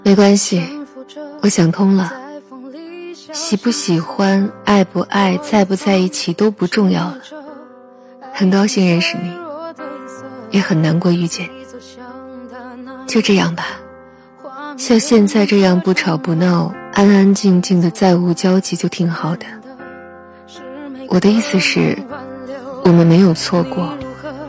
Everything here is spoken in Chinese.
没关系，我想通了，喜不喜欢，爱不爱，在不在一起都不重要了。很高兴认识你，也很难过遇见你。就这样吧，像现在这样不吵不闹，安安静静的再无交集就挺好的。我的意思是，我们没有错过，